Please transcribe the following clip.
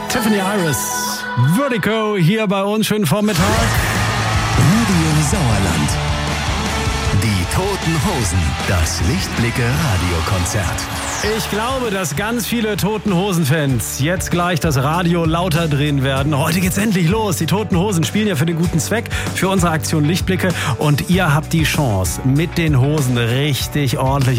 Tiffany Iris, Vertigo hier bei uns. Schönen Vormittag. Radio Sauerland. Die Toten Hosen. Das Lichtblicke Radiokonzert. Ich glaube, dass ganz viele Toten Hosen-Fans jetzt gleich das Radio lauter drehen werden. Heute geht's endlich los. Die Toten Hosen spielen ja für den guten Zweck, für unsere Aktion Lichtblicke. Und ihr habt die Chance, mit den Hosen richtig ordentlich